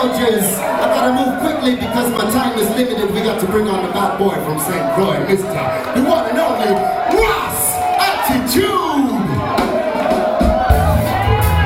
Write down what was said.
soldiers, I gotta move quickly because my time is limited. We got to bring on the bad boy from St. Croix, Mr. the one and only Ross Attitude.